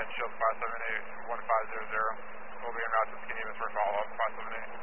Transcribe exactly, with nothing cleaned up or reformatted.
Shield five seven eight one five zero zero. We'll be en route to Skinny for follow-up five seven eight.